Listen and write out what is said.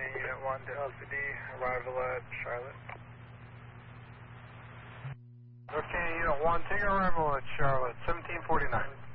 Canadian Unit 1 to LCD, arrival at Charlotte. Okay, Unit 1, take arrival at Charlotte, 1749.